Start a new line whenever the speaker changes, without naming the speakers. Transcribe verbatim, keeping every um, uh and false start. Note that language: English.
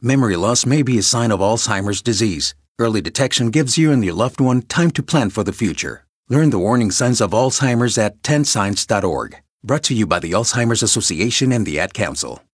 Memory loss may be a sign of Alzheimer's disease. Early detection gives you and your loved one time to plan for the future. Learn the warning signs of Alzheimer's at ten signs dot org. Brought to you by the Alzheimer's Association and the Ad Council.